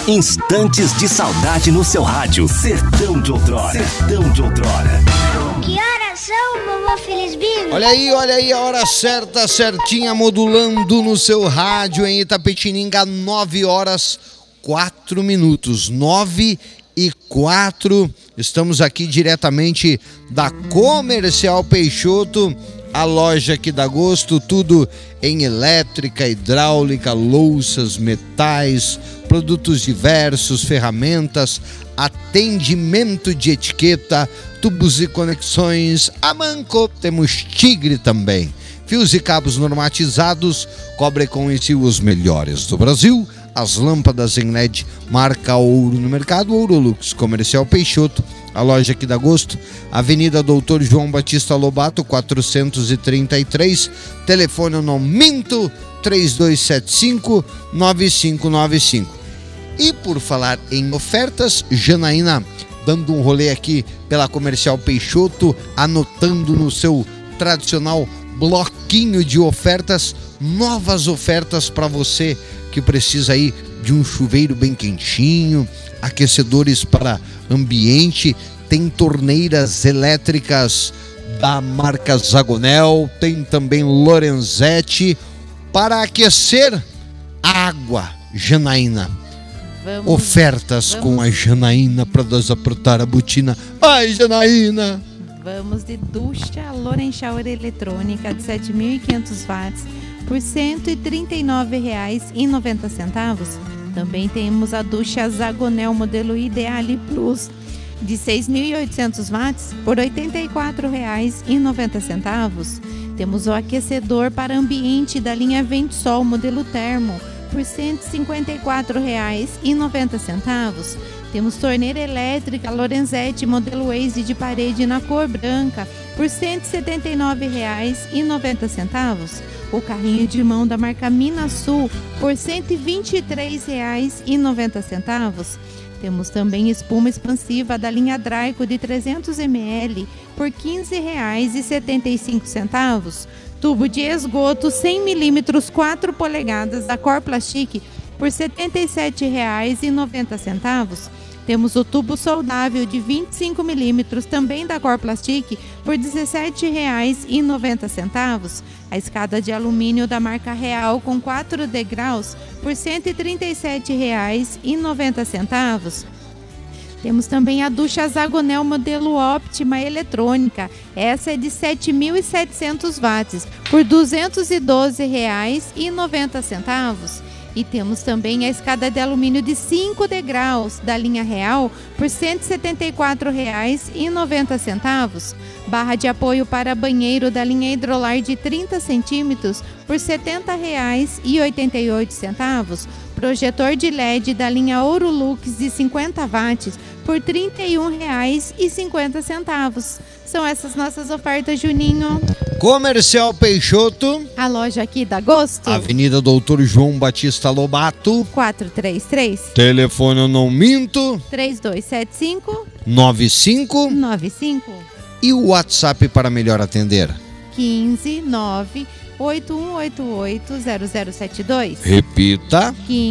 Instantes de saudade no seu rádio. Sertão de Outrora. Sertão de Outrora. Que horas são, vovô Felisbino? Olha aí, a hora certa, certinha, modulando no seu rádio em Itapetininga, 9h04. 9h04. Estamos aqui diretamente da Comercial Peixoto, a loja que dá gosto, tudo em elétrica, hidráulica, louças, metais, produtos diversos, ferramentas, atendimento de etiqueta, tubos e conexões, a Manco, temos Tigre também, fios e cabos normatizados, cobre com esse os melhores do Brasil, as lâmpadas em LED, marca ouro no mercado, Ourolux, Comercial Peixoto, a loja que dá gosto, Avenida Doutor João Batista Lobato, 433, telefone não minto, 3275-9595. E por falar em ofertas, Janaína dando um rolê aqui pela Comercial Peixoto, anotando no seu tradicional bloquinho de ofertas, novas ofertas para você que precisa aí de um chuveiro bem quentinho, aquecedores para ambiente, tem torneiras elétricas da marca Zagonel, tem também Lorenzetti para aquecer água. Janaína, ofertas com a Janaína para desapertar a botina. Ai, Janaína! Vamos de ducha Loren Shower eletrônica de 7.500 watts por R$ 139,90. Também temos a ducha Zagonel modelo Ideale Plus de 6.800 watts por R$ 84,90. Temos o aquecedor para ambiente da linha Ventsol modelo Termo por R$ 154,90. Temos torneira elétrica Lorenzetti modelo Waze de parede na cor branca por R$ 179,90. O carrinho de mão da marca Minasul por R$ 123,90. Temos também espuma expansiva da linha Draico de 300 ml por R$ 15,75. Tubo de esgoto 100 mm 4 polegadas da Cor Plastic por R$ 77,90. Temos o tubo soldável de 25 mm também da Cor Plastic por R$ 17,90. A escada de alumínio da marca Real com 4 degraus por R$ 137,90. Temos também a ducha Zagonel modelo Optima eletrônica. Essa é de 7.700 watts por R$ 212,90. E temos também a escada de alumínio de 5 degraus da linha Real por R$ 174,90. Barra de apoio para banheiro da linha Hidrolar de 30 centímetros por R$ 70,88. Projetor de LED da linha Ourolux de 50 watts por R$ 31,50. São essas nossas ofertas, Juninho. Comercial Peixoto, a loja aqui dá gosto. Avenida Doutor João Batista Lobato, 433. Telefone eu não minto, 3275-9595. E o WhatsApp para melhor atender? 159-8188-0072. Repita.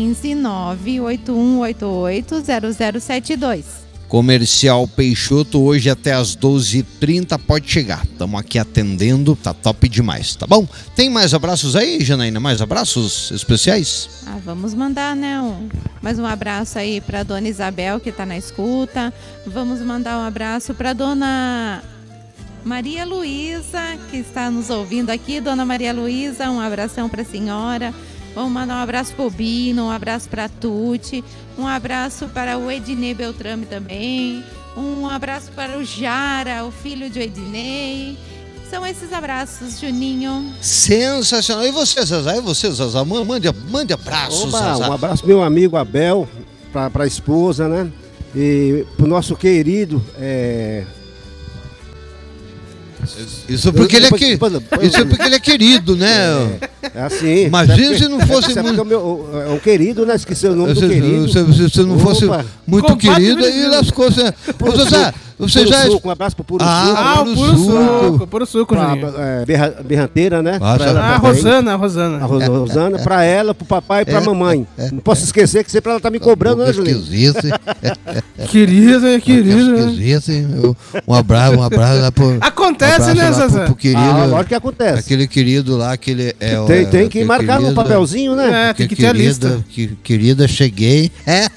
159-8188-0072. Comercial Peixoto, hoje até as 12h30, pode chegar. Estamos aqui atendendo, tá top demais, tá bom? Tem mais abraços aí, Janaína? Mais abraços especiais? Vamos mandar, né? Mais um abraço aí para dona Isabel, que tá na escuta. Vamos mandar um abraço para dona Maria Luísa, que está nos ouvindo aqui. Dona Maria Luísa, um abração para a senhora. Vamos mandar um abraço para o Bino, um abraço para a Tuti, um abraço para o Ednei Beltrame também, um abraço para o Jara, o filho de Ednei. São esses abraços, Juninho. Sensacional. E você, Zazá? Mande abraços, Zazá. Um abraço pro meu amigo Abel, para a esposa, né? E pro nosso querido... Isso porque ele é querido, né? É assim. Imagina se não fosse muito... É um querido, né? Esqueci o nome do querido. Se não fosse muito querido, aí lascou. Você já... Suco, um abraço pro Puro Suco. O Puro Suco, Juninho. Berranteira, né? A Rosana. A Rosana, pra ela, pro papai e pra mamãe. Não posso esquecer que sempre ela tá me cobrando, né, Julinho? Querida. Um abraço lá pro... Acontece, né, Zezé? Pro querido, lógico que acontece. Aquele querido lá, que ele é... Tem que marcar no papelzinho, né? Tem que ter a lista. Querida, cheguei.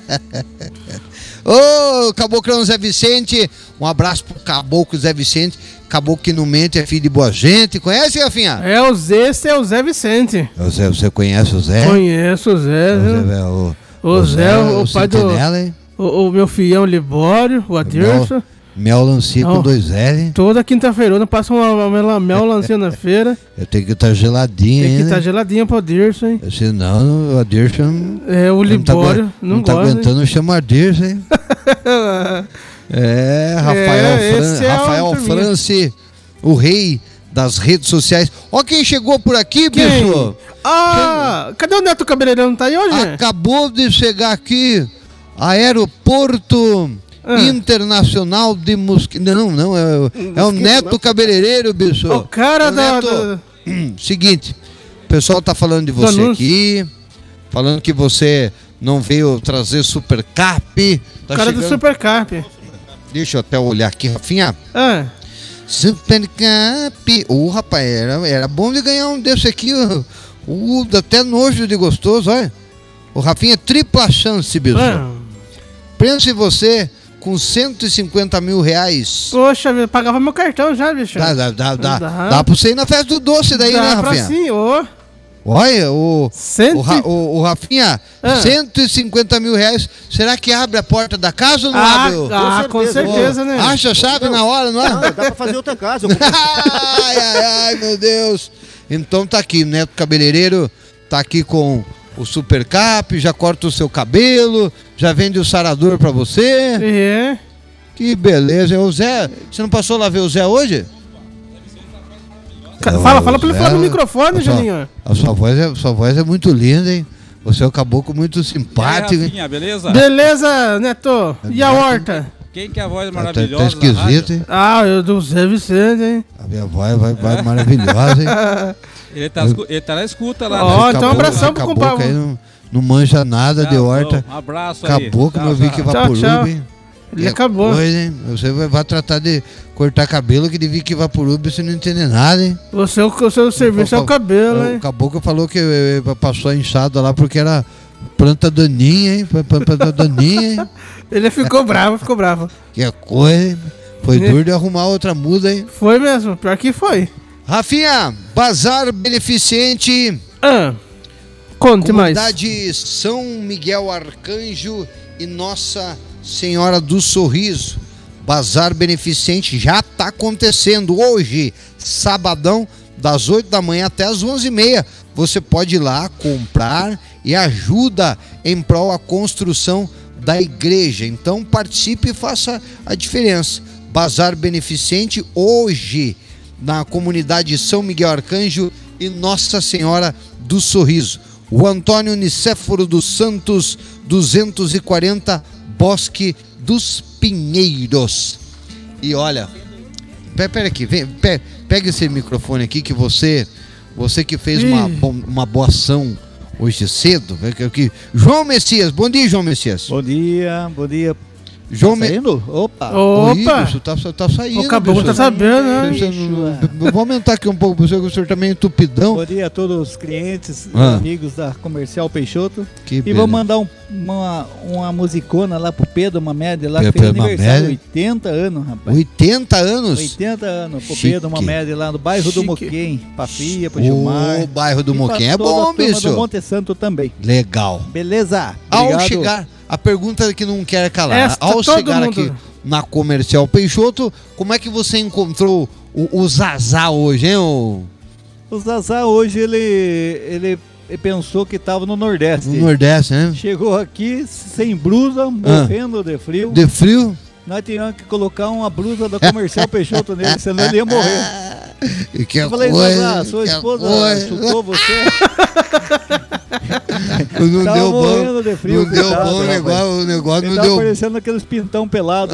Ô, Caboclão Zé Vicente, um abraço pro Caboclo Zé Vicente. Caboclo que não mente, é filho de boa gente. Conhece, Rafinha? Esse é o Zé Vicente. Você conhece o Zé? Conheço o Zé. O Zé, o pai do... O meu filhão Libório, o Adirson. Mel lancia com 2 L. Toda quinta-feira passa uma mel lancia na feira. Eu tenho que estar geladinha, hein? Tem que estar geladinha pro Adirson, hein? Senão o Adirson... O Libório não gosta. Não tá aguentando chamar Adirson, hein? Rafael France, o rei das redes sociais. Ó quem chegou por aqui, bicho! Cadê o Neto Cabeleireiro? Não tá aí hoje? Acabou de chegar aqui. Aeroporto Internacional de Mosquito. Não, é o Neto Cabeleireiro, bicho. O cara Seguinte, o pessoal tá falando de você aqui, falando que você não veio trazer Super Cap. Tá cara chegando... do Super Cap. Deixa eu até olhar aqui, Rafinha. Super Cap. Rapaz, era bom de ganhar um desse aqui. Dá até nojo de gostoso, olha. O Rafinha, tripla chance, bicho. Pense você com 150 mil reais. Poxa, eu pagava meu cartão já, bicho. Dá pra você ir na festa do doce daí, né, Rafinha? Sim, Olha, o Rafinha, 150 mil reais. Será que abre a porta da casa ou não abre? Com certeza, né? Acha a chave na hora, não é? Não, dá pra fazer outra casa. ai, meu Deus. Então tá aqui, Neto Cabeleireiro, tá aqui com o Super Cap, já corta o seu cabelo, já vende o sarador pra você. Que beleza. O Zé, você não passou lá ver o Zé hoje? Fala pra ele falar no microfone, Juninho. A sua voz é muito linda, hein? Você é um caboclo muito simpático. E aí, Rafinha, beleza? Beleza, Neto. E a horta? Quem que é a voz maravilhosa? Tá esquisito, hein? Eu do Zé Vicente, hein? A minha voz vai maravilhosa, hein? Ele tá na escuta lá. Então um abração pro compadre. Não manja nada de horta. Um abraço aí. Caboclo, meu vi que Vaporub, hein? Ele acabou. Coisa, hein? Você vai tratar de cortar cabelo que de Vicky Vaporub, você não entende nada, hein? O seu serviço é o cabelo, hein? O caboclo falou que passou a enxada lá porque era planta daninha, hein? Planta daninha, hein? Ele ficou bravo. Que coisa, hein? Foi duro de arrumar outra muda, hein? Foi mesmo, pior que foi. Rafinha, Bazar Beneficente. Conte mais. Comunidade São Miguel Arcanjo e Nossa Senhora do Sorriso. Bazar Beneficente já está acontecendo hoje, sabadão, das 8 da manhã até as 11h30. Você pode ir lá comprar e ajuda em prol da construção da igreja. Então participe e faça a diferença. Bazar Beneficente hoje na comunidade São Miguel Arcanjo e Nossa Senhora do Sorriso. O Antônio Nicéforo dos Santos, 240, Bosque dos Pinheiros. E olha, pera aqui, pega esse microfone aqui que você que fez uma boa ação hoje cedo. João Messias, bom dia, João Messias. Bom dia. João tá saindo? Opa! Bicho, tá saindo. O caboclo tá sabendo, né? Vou aumentar aqui um pouco para o senhor também é entupidão. Bom dia a todos os clientes, amigos da Comercial Peixoto. E vou mandar uma musicona lá pro Pedro Mamed, lá que fez aniversário, 80 anos, rapaz. 80 anos? 80 anos, pro Pedro Mamed, lá no bairro do Moquém, pra Fia, pro Gilmar. O bairro do Moquém é bom, bicho. Do Monte Santo também. Legal. Beleza. Obrigado. Ao chegar, a pergunta que não quer calar. Ao chegar aqui na Comercial Peixoto, como é que você encontrou o Zazá hoje, hein? O Zazá hoje, ele pensou que estava no Nordeste. No Nordeste, né? Chegou aqui sem blusa, morrendo de frio. De frio? Nós tínhamos que colocar uma blusa da Comercial Peixoto nele, senão ele ia morrer. Eu falei, sua esposa chutou você? Não Tava deu morrendo bom. de frio, Não deu coitado, bom o negócio, Ele não tava deu. parecendo aqueles pintão pelados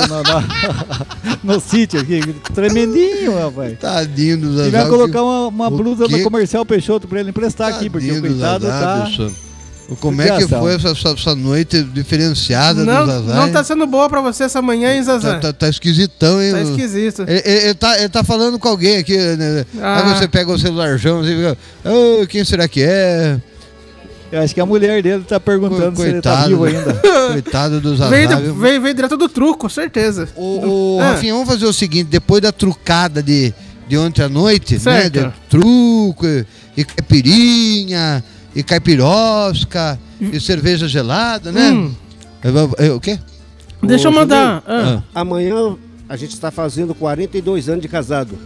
no sítio aqui. Tremendinho, rapaz. Tadinho dos E vai azar. colocar uma blusa quê? do Comercial Peixoto pra ele emprestar aqui, porque o coitado tá... Como é que foi essa noite diferenciada do Zazá? Não tá sendo boa pra você essa manhã, hein, Zazá? Tá esquisitão, hein? Tá esquisito. Ele tá falando com alguém aqui, né? Aí você pega o celularjão e fica, quem será que é? Eu acho que a mulher dele tá perguntando se ele tá vivo ainda. Coitado do Zazá. Veio direto do truco, certeza. Rafinha, vamos fazer o seguinte, depois da trucada de ontem à noite, certo, né? De truco e caipirinha... E caipirosca, e cerveja gelada, né? O quê? Deixa eu mandar. Amanhã a gente está fazendo 42 anos de casado.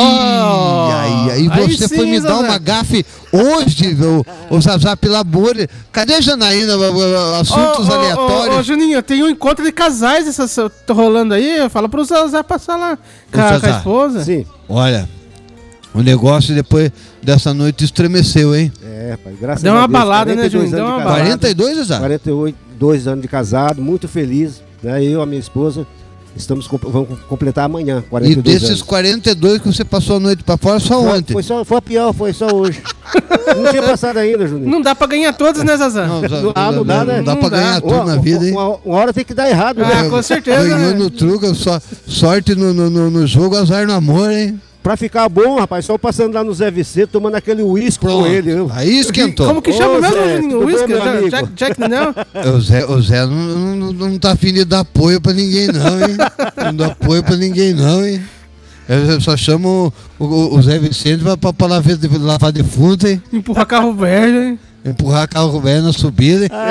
Aí você foi me dar uma gafe hoje, o Zazá, pelo amor. Cadê a Janaína? Assuntos aleatórios. Ô, Juninho, tem um encontro de casais tá rolando aí. Fala pro Zazá passar lá com a esposa. Sim. Olha, o negócio depois dessa noite estremeceu, hein? Pai, graças deu a uma Deus, balada, né, Juninho? Deu uma balada. 42, Zazá? 42 anos de casado, muito feliz. Né? Eu e a minha esposa vamos completar amanhã, 42 E desses anos. 42 que você passou a noite pra fora, só ontem? Foi a pior, foi só hoje. Não tinha passado ainda, Juninho. Não dá pra ganhar todas, né, Zazá? Não dá, né? Não dá pra ganhar tudo na vida, hein? Uma hora tem que dar errado, né? Com certeza. Ganhou no truco, sorte no jogo, azar no amor, hein? Pra ficar bom, rapaz, só passando lá no Zé Vicente, tomando aquele uísque com ele. Aí esquentou. Como que chama mesmo, Zé, Juninho? tudo Whisky? bom, meu amigo? Jack Daniel? O Zé não tá afim de dar apoio pra ninguém, não, hein? Não dá apoio pra ninguém, não, hein? Eu só chamo o Zé Vicente pra lavar defunto, hein? Empurrar carro velho, hein? Empurrar carro velho na subida, hein?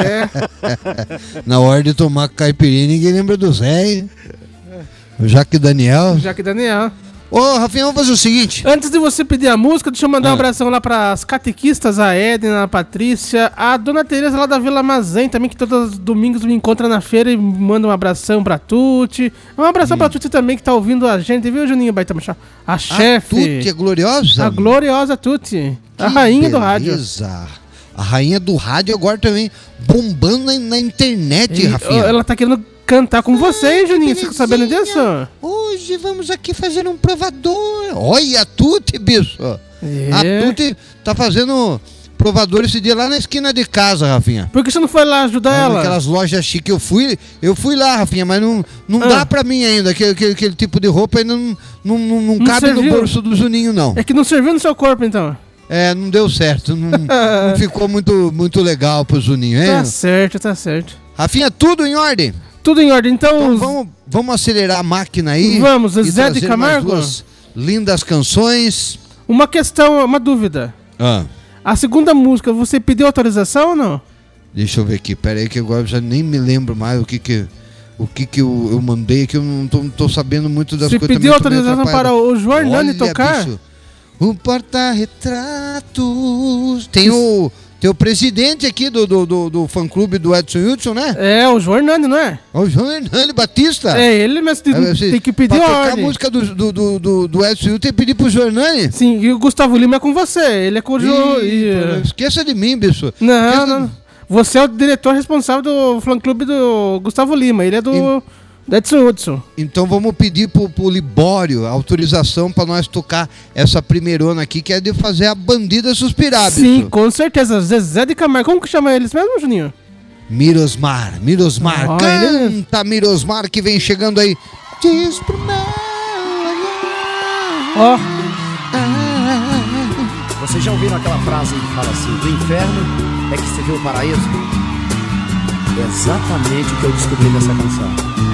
Na hora de tomar caipirinha, ninguém lembra do Zé, hein? O Jack Daniel. Ô, Rafinha, vamos fazer o seguinte. Antes de você pedir a música, deixa eu mandar um abração lá pras catequistas, a Edna, a Patrícia, a Dona Tereza lá da Vila Mazém também, que todos os domingos me encontra na feira e manda um abração pra Tuti. Um abração pra Tuti também, que tá ouvindo a gente, viu, Juninho Baitamaxá? A chefe. Tuti, a gloriosa? A gloriosa Tuti. A rainha do rádio. A rainha do rádio agora também bombando na internet, Rafinha. Ela tá querendo cantar com você, hein, Juninho? Você tá sabendo disso? Hoje vamos aqui fazer um provador. Olha a Tuti, bicho. A Tuti tá fazendo provador esse dia lá na esquina de casa, Rafinha. Por que você não foi lá ajudar ela? Aquelas lojas chiques. Eu fui lá, Rafinha, mas não dá pra mim ainda. Aquele tipo de roupa ainda não cabe serviu no bolso do Juninho, não. É que não serviu no seu corpo, então. Não deu certo. Não ficou muito legal pro Juninho, hein? Tá certo. Rafinha, tudo em ordem? Tudo em ordem, então vamos acelerar a máquina aí. Vamos, Zé de Camargo. Duas lindas canções. Uma questão, uma dúvida. A segunda música, você pediu autorização ou não? Deixa eu ver aqui, pera aí que agora eu já nem me lembro mais o que eu mandei, que eu não tô sabendo muito das coisas. Você pediu autorização para o João Nani tocar? Bicho, um porta-retratos. Tem o presidente aqui do fã-clube do Edson Hudson, né? É, o João Nani, não é? O João Hernani Batista. É, ele mesmo tem que pedir ordem. Pra tocar a música do Edson Hudson, tem que pedir pro João Hernani? Sim, e o Gustavo Lima é com você, ele é com o João... Esqueça de mim, bicho. Não. Você é o diretor responsável do fã-clube do Gustavo Lima, ele é do Edson Hudson. Então vamos pedir pro Libório autorização pra nós tocar essa primeirona aqui, que é de fazer a bandida suspirar, bicho. Sim, com certeza. Zezé de Camargo. Como que chama eles mesmo, Juninho? Mirosmar. Canta, Mirosmar, que vem chegando aí. Diz pro meu olhar. Vocês já ouviram aquela frase que fala assim: do inferno é que se vê o paraíso? É exatamente o que eu descobri nessa canção.